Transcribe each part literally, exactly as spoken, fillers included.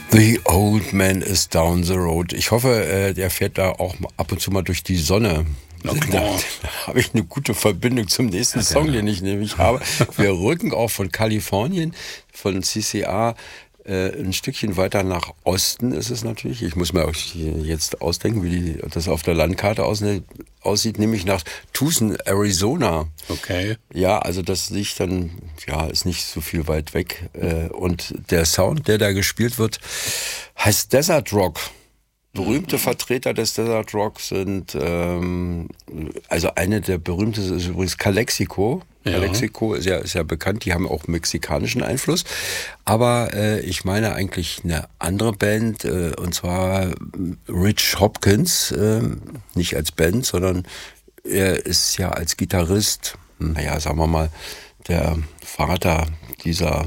The Old Man is Down the Road. Ich hoffe, äh, der fährt da auch ab und zu mal durch die Sonne. Na Da, klar. da habe ich eine gute Verbindung zum nächsten Ja, Song, gerne. den ich nämlich habe. Wir rücken auch von Kalifornien, von C C A, äh, ein Stückchen weiter nach Osten ist es natürlich. Ich muss mir auch hier jetzt ausdenken, wie die, das auf der Landkarte ausne- aussieht, nämlich nach Tucson, Arizona. Okay. Ja, also das liegt dann, ja, ist nicht so viel weit weg. Äh, und der Sound, der da gespielt wird, heißt Desert Rock. Berühmte Vertreter des Desert Rock sind, ähm, also eine der berühmtesten ist übrigens Calexico. Ja. Calexico ist ja, ist ja bekannt, die haben auch mexikanischen Einfluss. Aber äh, ich meine eigentlich eine andere Band, äh, und zwar Rich Hopkins, äh, nicht als Band, sondern er ist ja als Gitarrist, naja, sagen wir mal, der Vater dieser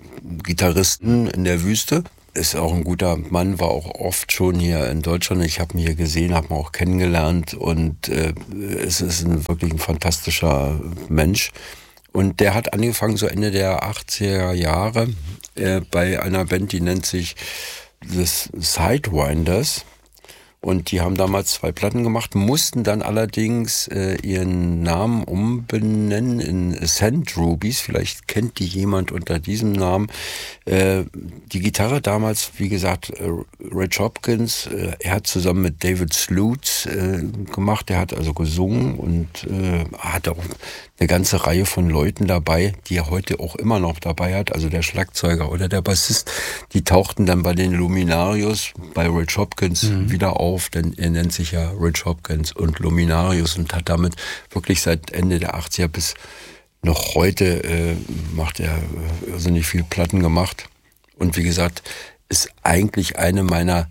Gitarristen in der Wüste. Ist auch ein guter Mann, war auch oft schon hier in Deutschland. Ich habe ihn hier gesehen, habe ihn auch kennengelernt und äh, es ist ein, wirklich ein fantastischer Mensch. Und der hat angefangen so Ende der achtziger Jahre äh, bei einer Band, die nennt sich The Sidewinders. Und die haben damals zwei Platten gemacht, mussten dann allerdings äh, ihren Namen umbenennen in Sand Rubies. Vielleicht kennt die jemand unter diesem Namen. Äh, die Gitarre damals, wie gesagt, äh, Rich Hopkins, äh, er hat zusammen mit David Slutz äh, gemacht. Er hat also gesungen und äh, hat auch eine ganze Reihe von Leuten dabei, die er heute auch immer noch dabei hat. Also der Schlagzeuger oder der Bassist, die tauchten dann bei den Luminarius, bei Rich Hopkins mhm. wieder auf. Denn er nennt sich ja Rich Hopkins und Luminarius und hat damit wirklich seit Ende der achtziger bis noch heute äh, macht er äh, irrsinnig viel Platten gemacht. Und wie gesagt, ist eigentlich eine meiner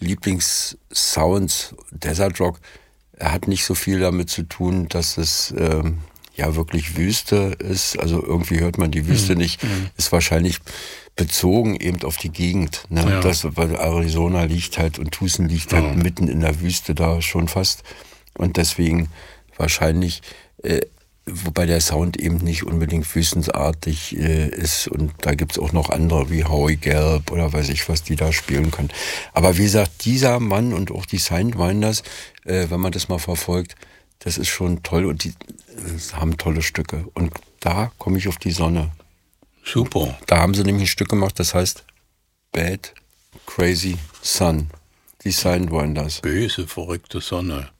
Lieblingssounds, Desert Rock. Er hat nicht so viel damit zu tun, dass es äh, ja wirklich Wüste ist. Also irgendwie hört man die Wüste mhm. nicht. Mhm. Ist wahrscheinlich bezogen eben auf die Gegend. Ne? Ja. Das, weil Arizona liegt halt und Tucson liegt halt ja. mitten in der Wüste da schon fast. Und deswegen wahrscheinlich, äh, wobei der Sound eben nicht unbedingt wüstensartig äh, ist. Und da gibt's auch noch andere wie Howie Gelb oder weiß ich was, die da spielen können. Aber wie gesagt, dieser Mann und auch die Sidewinders, äh, wenn man das mal verfolgt, das ist schon toll und die äh, haben tolle Stücke. Und da komme ich auf die Sonne. Super. Da haben sie nämlich ein Stück gemacht, das heißt Bad Crazy Sun. Die Sidewinders. Böse, verrückte Sonne.